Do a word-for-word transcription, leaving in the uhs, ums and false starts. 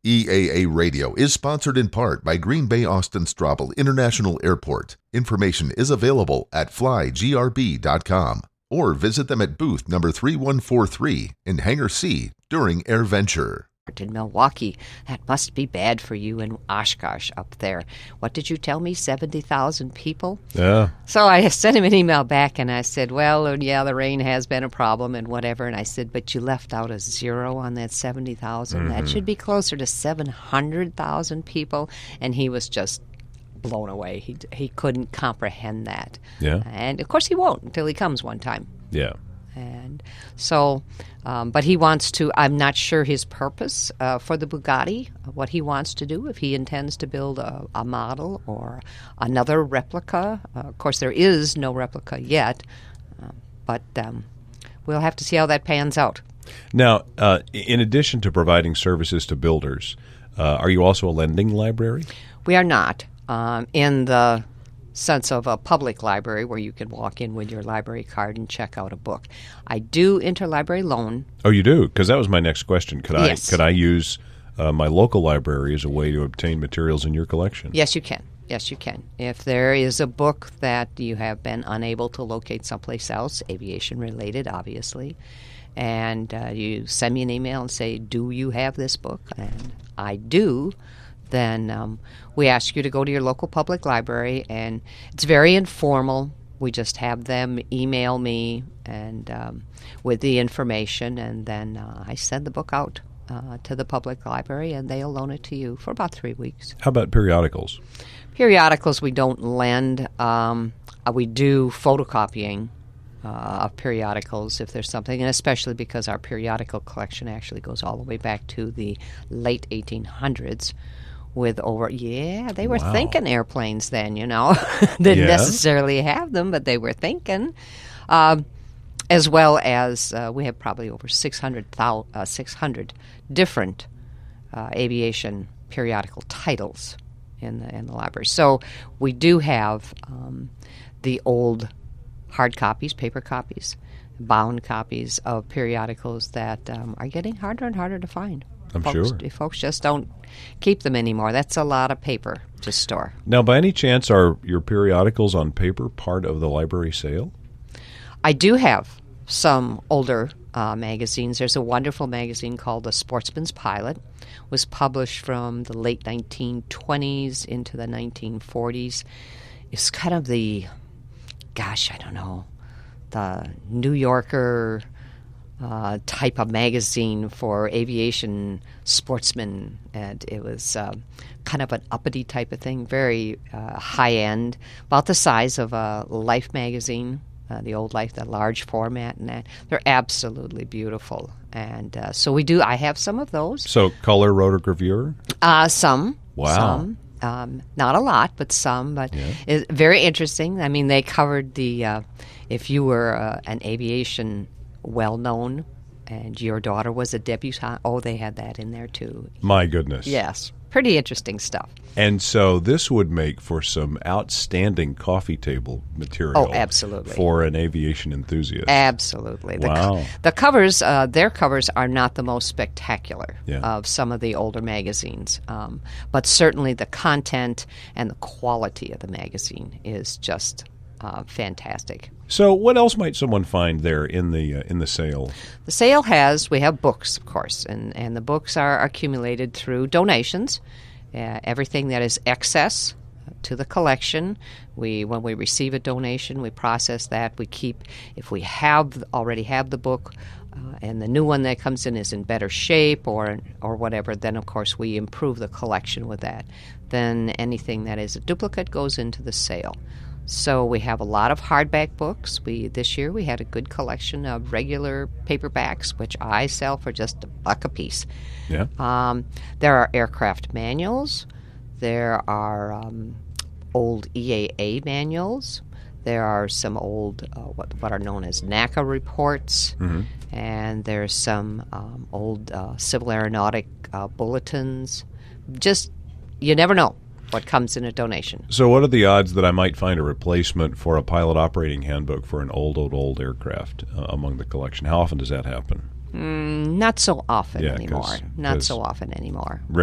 E A A Radio is sponsored in part by Green Bay Austin Straubel International Airport. Information is available at fly g r b dot com or visit them at booth number three one four three in Hangar C during AirVenture. In Milwaukee, that must be bad for you in Oshkosh up there. What did you tell me, seventy thousand people? Yeah. So I sent him an email back, and I said, well, yeah, the rain has been a problem and whatever. And I said, but you left out a zero on that seventy thousand. Mm-hmm. That should be closer to seven hundred thousand people. And he was just blown away. He he couldn't comprehend that. Yeah. And, of course, he won't until he comes one time. Yeah. And so, um, but he wants to, I'm not sure his purpose uh, for the Bugatti, what he wants to do, if he intends to build a, a model or another replica. Uh, of course, there is no replica yet, uh, but um, we'll have to see how that pans out. Now, uh, in addition to providing services to builders, uh, are you also a lending library? We are not. Um, in the sense of a public library where you can walk in with your library card and check out a book. I do interlibrary loan. Oh, you do? Because that was my next question. Could Yes. I could I use uh, my local library as a way to obtain materials in your collection? Yes, you can. Yes, you can. If there is a book that you have been unable to locate someplace else, aviation-related, obviously, and uh, you send me an email and say, do you have this book? And I do. Then um, we ask you to go to your local public library, and it's very informal. We just have them email me and um, with the information, and then uh, I send the book out uh, to the public library, and they'll loan it to you for about three weeks. How about periodicals? Periodicals we don't lend. Um, uh, we do photocopying uh, of periodicals if there's something, and especially because our periodical collection actually goes all the way back to the late eighteen hundreds. With over, yeah, they were Wow. thinking airplanes then, you know. Didn't Yeah. necessarily have them, but they were thinking. Um, as well as uh, we have probably over six hundred, uh, six hundred different uh, aviation periodical titles in the in the library. So we do have um, the old hard copies, paper copies, bound copies of periodicals that um, are getting harder and harder to find. I'm folks, sure. Folks just don't keep them anymore. That's a lot of paper to store. Now, by any chance, are your periodicals on paper part of the library sale? I do have some older uh, magazines. There's a wonderful magazine called The Sportsman's Pilot. It was published from the late nineteen twenties into the nineteen forties. It's kind of the, gosh, I don't know, the New Yorker Uh, type of magazine for aviation sportsmen, and it was uh, kind of an uppity type of thing, very uh, high-end, about the size of a Life magazine, uh, the old Life, the large format, and that. They're absolutely beautiful, and uh, so we do, I have some of those. So, color rotogravure? Uh, some. Wow. Some. Um, not a lot, but some. But Yeah. it's very interesting. I mean, they covered the, uh, if you were uh, an aviation well-known, and your daughter was a debutante. Oh, they had that in there, too. My goodness. Yes. Pretty interesting stuff. And so this would make for some outstanding coffee table material. Oh, absolutely. For an aviation enthusiast. Absolutely. The, Wow. co- the covers, uh, their covers are not the most spectacular Yeah. of some of the older magazines. Um, but certainly the content and the quality of the magazine is just uh, fantastic. So what else might someone find there in the uh, in the sale? The sale has, we have books, of course, and, and the books are accumulated through donations. Uh, everything that is excess to the collection, we when we receive a donation, we process that. We keep, if we have already have the book, uh, and the new one that comes in is in better shape or or whatever, then of course we improve the collection with that. Then anything that is a duplicate goes into the sale. So we have a lot of hardback books. We this year we had a good collection of regular paperbacks, which I sell for just a buck a piece. Yeah. Um, there are aircraft manuals. There are um, old E A A manuals. There are some old uh, what what are known as NACA reports, Mm-hmm. and there's some um, old uh, civil aeronautic uh, bulletins. Just you never know what comes in a donation. So what are the odds that I might find a replacement for a pilot operating handbook for an old, old, old aircraft uh, among the collection? How often does that happen? Mm, not so often Yeah, anymore. 'cause- Not 'cause so often anymore.